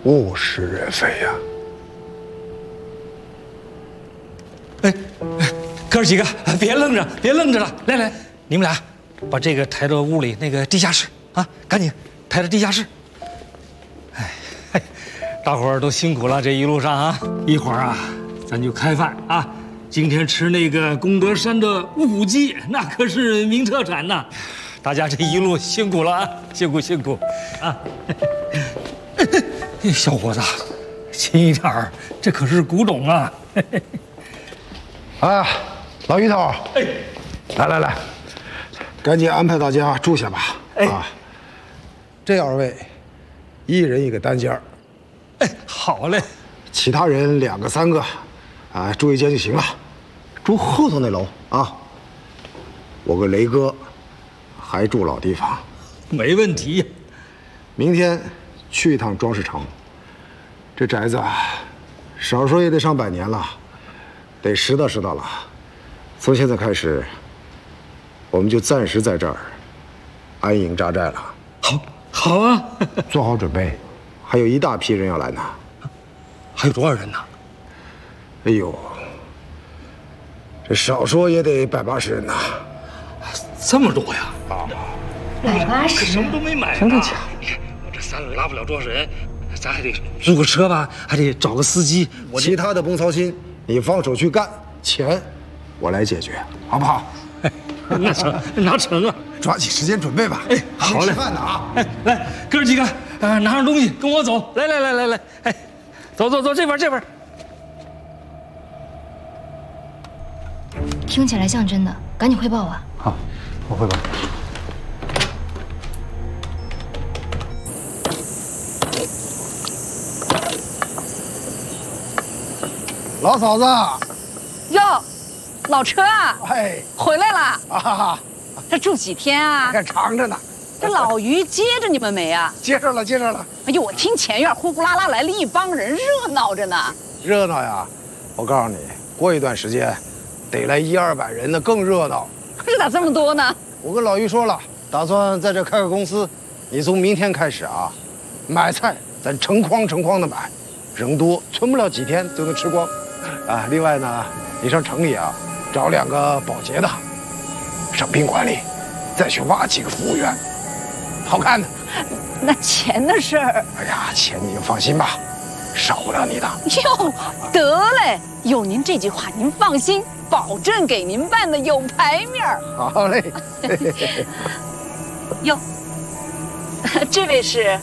物是人非呀。 哎，哥儿几个别愣着，别愣着了，来来，你们俩把这个抬到屋里那个地下室啊，赶紧抬到地下室。哎，大伙儿都辛苦了，这一路上啊，一会儿啊，咱就开饭啊。今天吃那个功德山的乌骨鸡，那可是名特产呐。大家这一路辛苦了啊，辛苦辛苦啊！小伙子，轻一点儿，这可是古董啊！ 啊，老于头，哎，来，赶紧安排大家住下吧。啊，这2位，一人一个单间儿。 哎，好嘞。 其他人2个3个，啊，住一间就行了。住后头那楼啊。我跟雷哥还住老地方。 没问题呀。 明天去一趟装饰城。这宅子少说也得上100年了，得拾掇了。从现在开始，我们就暂时在这儿安营扎寨了。 好啊， 做好准备，还有一大批人要来呢。 还有多少人呢？ 哎呦，这少说也得100、80人呢。 这么多呀！ 啊 ，180， 什么都没买。 真的假的？ 你看我这3轮拉不了多少人，咱还得租个车吧，还得找个司机。 其他的甭操心，你放手去干，钱我来解决，好不好？ 那成，那成啊！ 抓紧时间准备吧。 哎，好嘞。 吃饭呢啊！ 哎，来，哥儿几个，拿上东西跟我走。来，哎，走，这边。 听起来像真的，赶紧汇报吧。 好，我汇报。老嫂子， 哟，老车啊， 哎， 回来了啊， 这住几天啊？ 还长着呢。 这老于接着你们没啊？ 接上了。 哎呦，我听前院呼呼啦啦来了一帮人，热闹着呢。 热闹呀！我告诉你，过一段时间，得来100、200人的更热闹。 这咋这么多呢？ 我跟老于说了，打算在这开个公司。你从明天开始啊，买菜咱成筐的买，人多存不了几天就能吃光。啊，另外呢，你上城里啊，找2个保洁的，上宾馆里，再去挖几个服务员，好看的。 那钱的事儿， 哎呀，钱你就放心吧，少不了你的。 哟，得嘞，有您这句话，您放心，保证给您办的有排面儿。 好嘞。 哟，这位是。